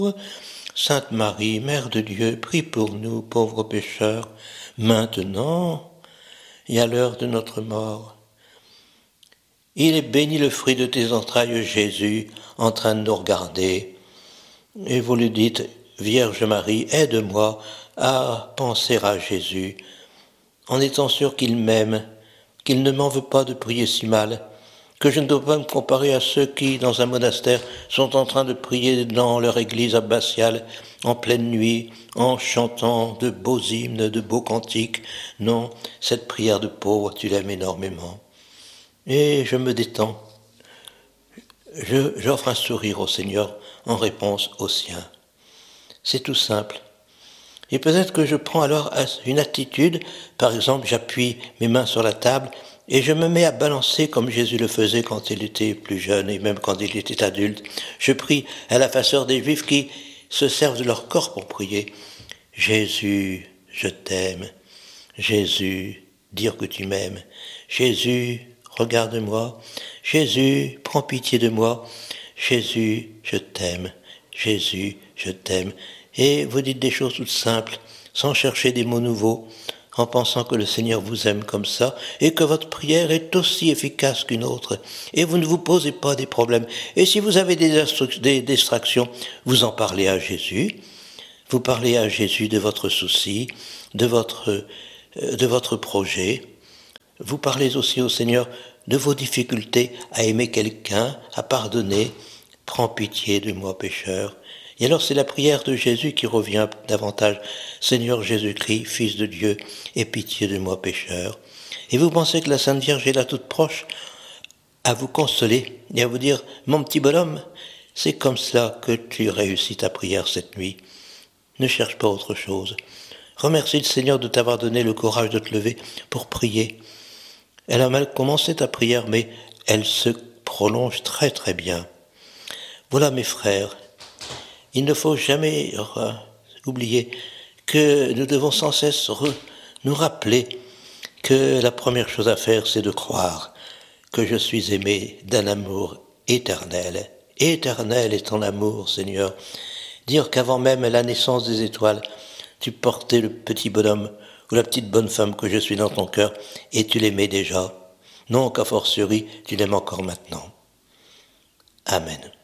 Sainte Marie, Mère de Dieu, prie pour nous, pauvres pécheurs, maintenant et à l'heure de notre mort. Il est béni le fruit de tes entrailles, Jésus, en train de nous regarder. Et vous lui dites, Vierge Marie, aide-moi à penser à Jésus, en étant sûr qu'il m'aime, qu'il ne m'en veut pas de prier si mal, que je ne dois pas me comparer à ceux qui, dans un monastère, sont en train de prier dans leur église abbatiale, en pleine nuit, en chantant de beaux hymnes, de beaux cantiques. Non, cette prière de pauvre, tu l'aimes énormément. Et je me détends. J'offre un sourire au Seigneur en réponse au sien. C'est tout simple. Et peut-être que je prends alors une attitude, par exemple, j'appuie mes mains sur la table et je me mets à balancer comme Jésus le faisait quand il était plus jeune et même quand il était adulte. Je prie à la façon des Juifs qui se servent de leur corps pour prier. Jésus, je t'aime. Jésus, dire que tu m'aimes. Jésus, regarde-moi. Jésus, prends pitié de moi. Jésus, je t'aime. Jésus, je t'aime. Et vous dites des choses toutes simples, sans chercher des mots nouveaux, en pensant que le Seigneur vous aime comme ça, et que votre prière est aussi efficace qu'une autre, et vous ne vous posez pas des problèmes. Et si vous avez des distractions, vous en parlez à Jésus, vous parlez à Jésus de votre souci, de votre projet, vous parlez aussi au Seigneur de vos difficultés à aimer quelqu'un, à pardonner, prends pitié de moi pécheur. Et alors c'est la prière de Jésus qui revient davantage. Seigneur Jésus-Christ, Fils de Dieu, aie pitié de moi pécheur. Et vous pensez que la Sainte Vierge est là toute proche à vous consoler et à vous dire, mon petit bonhomme, c'est comme cela que tu réussis ta prière cette nuit. Ne cherche pas autre chose. Remercie le Seigneur de t'avoir donné le courage de te lever pour prier. Elle a mal commencé ta prière, mais elle se prolonge très très bien. Voilà mes frères. Il ne faut jamais oublier que nous devons sans cesse nous rappeler que la première chose à faire, c'est de croire que je suis aimé d'un amour éternel. Éternel est ton amour, Seigneur. Dire qu'avant même la naissance des étoiles, tu portais le petit bonhomme ou la petite bonne femme que je suis dans ton cœur et tu l'aimais déjà. Non qu'à fortiori, tu l'aimes encore maintenant. Amen.